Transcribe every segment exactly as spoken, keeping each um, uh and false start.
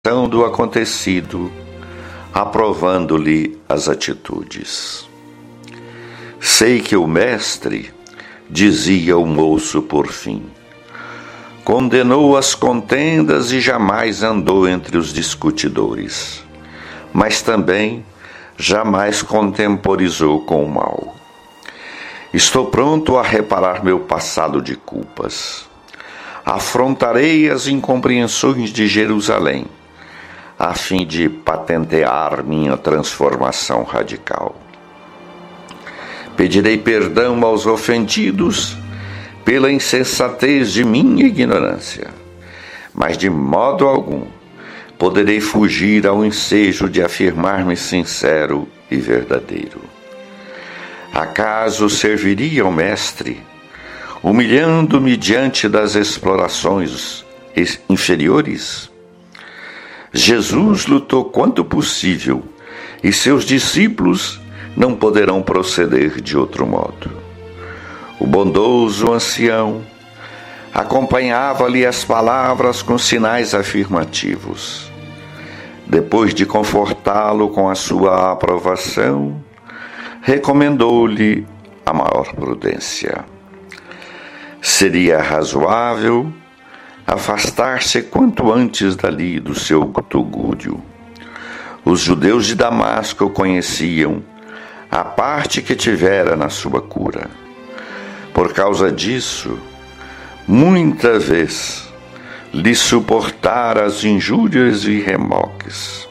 do acontecido, aprovando-lhe as atitudes. Sei que o mestre, dizia o moço por fim, condenou as contendas e jamais andou entre os discutidores, mas também jamais contemporizou com o mal. Estou pronto a reparar meu passado de culpas. Afrontarei as incompreensões de Jerusalém, a fim de patentear minha transformação radical. Pedirei perdão aos ofendidos pela insensatez de minha ignorância, mas de modo algum poderei fugir ao ensejo de afirmar-me sincero e verdadeiro. Acaso serviria ao mestre, humilhando-me diante das explorações inferiores? Jesus lutou quanto possível, e seus discípulos não poderão proceder de outro modo. O bondoso ancião acompanhava-lhe as palavras com sinais afirmativos. Depois de confortá-lo com a sua aprovação, recomendou-lhe a maior prudência. Seria razoável afastar-se quanto antes dali do seu tugúrio. Os judeus de Damasco conheciam a parte que tivera na sua cura. Por causa disso, muita vez lhe suportara as injúrias e remoques.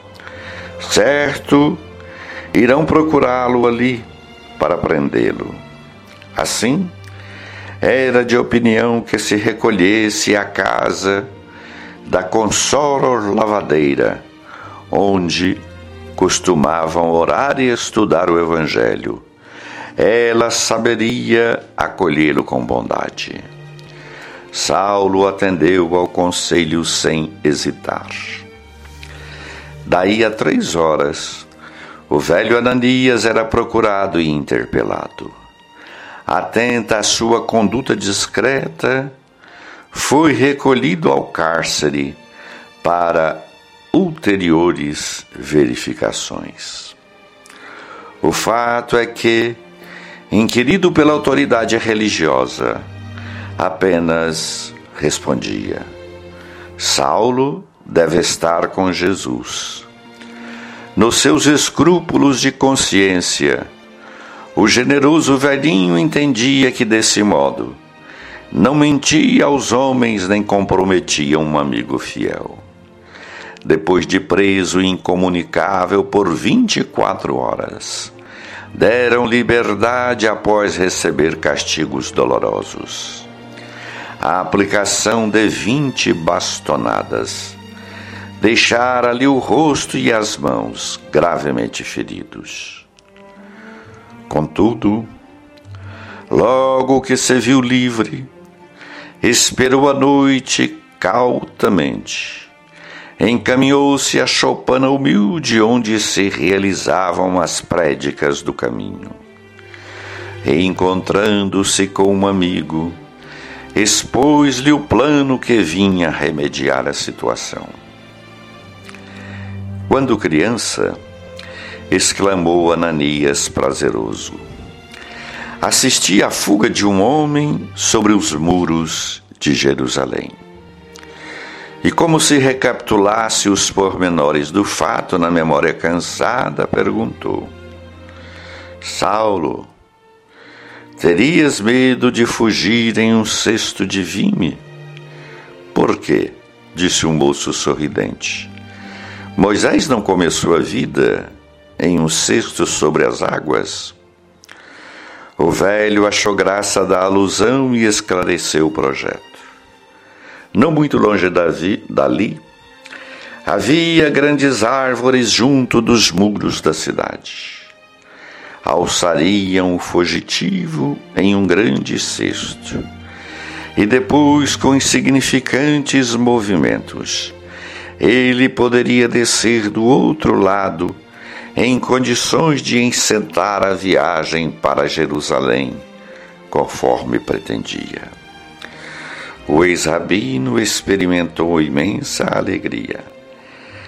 Certo, irão procurá-lo ali para prendê-lo. Assim, era de opinião que se recolhesse à casa da Consoror Lavadeira, onde costumavam orar e estudar o Evangelho. Ela saberia acolhê-lo com bondade. Saulo atendeu ao conselho sem hesitar. Daí a três horas, o velho Ananias era procurado e interpelado. Atenta à sua conduta discreta, foi recolhido ao cárcere para ulteriores verificações. O fato é que, inquirido pela autoridade religiosa, apenas respondia: Saulo deve estar com Jesus. Nos seus escrúpulos de consciência, o generoso velhinho entendia que, desse modo, não mentia aos homens nem comprometia um amigo fiel. Depois de preso e incomunicável por vinte e quatro horas, deram liberdade após receber castigos dolorosos. A aplicação de vinte bastonadas deixara-lhe o rosto e as mãos gravemente feridos. Contudo, logo que se viu livre, esperou a noite cautamente. Encaminhou-se à choupana humilde onde se realizavam as prédicas do caminho. Encontrando-se com um amigo, expôs-lhe o plano que vinha remediar a situação. Quando criança, exclamou Ananias prazeroso, assisti à fuga de um homem sobre os muros de Jerusalém. E como se recapitulasse os pormenores do fato na memória cansada, perguntou: Saulo, terias medo de fugir em um cesto de vime? Por quê? Disse o moço sorridente. Moisés não começou a vida em um cesto sobre as águas? O velho achou graça da alusão e esclareceu o projeto. Não muito longe dali, havia grandes árvores junto dos muros da cidade. Alçariam o fugitivo em um grande cesto, e depois, com insignificantes movimentos, ele poderia descer do outro lado em condições de encetar a viagem para Jerusalém, conforme pretendia. O ex-rabino experimentou imensa alegria.